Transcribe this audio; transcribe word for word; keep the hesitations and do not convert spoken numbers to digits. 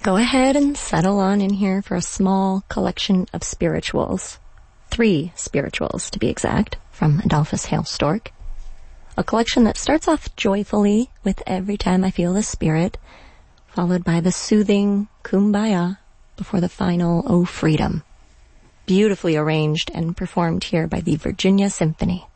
Go ahead and settle on in here for a small collection of spirituals. Three spirituals, to be exact, from Adolphus Hale Stork. A collection that starts off joyfully with Every Time I Feel the Spirit, followed by the soothing Kumbaya before the final Oh Freedom. Beautifully arranged and performed here by the Virginia Symphony.